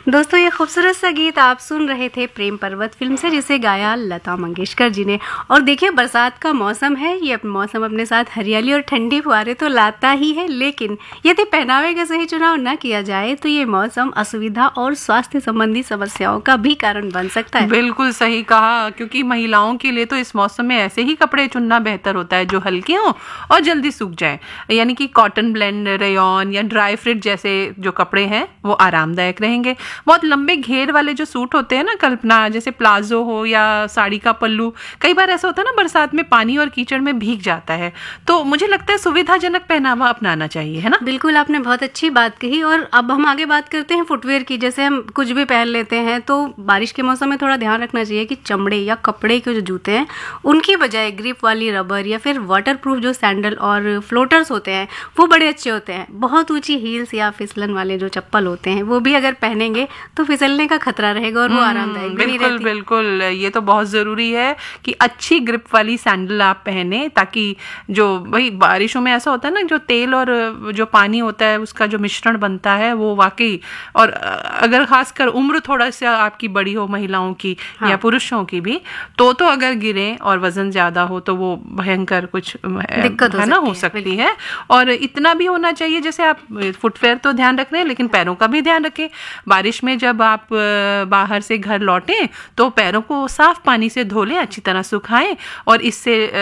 दोस्तों, ये खूबसूरत सा गीत आप सुन रहे थे प्रेम पर्वत फिल्म से, जिसे गाया लता मंगेशकर जी ने। और देखिए, बरसात का मौसम है, ये मौसम अपने साथ हरियाली और ठंडी फुहारे तो लाता ही है, लेकिन यदि पहनावे का सही चुनाव न किया जाए तो ये मौसम असुविधा और स्वास्थ्य संबंधी समस्याओं का भी कारण बन सकता है। बिल्कुल सही कहा, क्योंकि महिलाओं के लिए तो इस मौसम में ऐसे ही कपड़े चुनना बेहतर होता है जो हल्के हों और जल्दी सूख जाएं। यानी कि कॉटन ब्लेंड, रेयॉन या ड्राई फिट जैसे जो कपड़े हैं वो आरामदायक रहेंगे। बहुत लंबे घेर वाले जो सूट होते हैं ना, कल्पना, जैसे प्लाजो हो या साड़ी का पल्लू, कई बार ऐसा होता है ना बरसात में पानी और कीचड़ में भीग जाता है, तो मुझे लगता है सुविधाजनक पहनावा अपनाना चाहिए, है ना। बिल्कुल, आपने बहुत अच्छी बात कही। और अब हम आगे बात करते हैं फुटवेयर की। जैसे हम कुछ भी पहन लेते हैं तो बारिश के मौसम में थोड़ा ध्यान रखना चाहिए कि चमड़े या कपड़े के जो जूते हैं उनकी बजाय ग्रिप वाली रबर या फिर वाटरप्रूफ जो सैंडल और फ्लोटर्स होते हैं वो बड़े अच्छे होते हैं। बहुत ऊंची हील्स या फिसलन वाले जो चप्पल होते हैं वो भी अगर पहनेंगे तो फिसलने का खतरा रहेगा और वो आरामदायक भी नहीं रहती। बिल्कुल बिल्कुल, ये तो बहुत ज़रूरी है कि अच्छी ग्रिप वाली सैंडल आप पहने, ताकि जो भाई बारिशों में ऐसा होता है ना, जो तेल और जो पानी होता है उसका जो मिश्रण बनता है वो वाकई, और अगर खासकर उम्र थोड़ा सा आपकी बड़ी हो महिलाओं की, हाँ, या पुरुषों की भी, तो अगर गिरे और वजन ज़्यादा हो तो वो भयंकर कुछ दिक्कत हो सकती है। और इतना भी होना चाहिए, जैसे आप फुटवेयर तो ध्यान रख रहे हैं लेकिन पैरों का भी ध्यान रखें। बारिश में जब आप बाहर से घर लौटें तो पैरों को साफ पानी से धो लें, अच्छी तरह सुखाएं, और इससे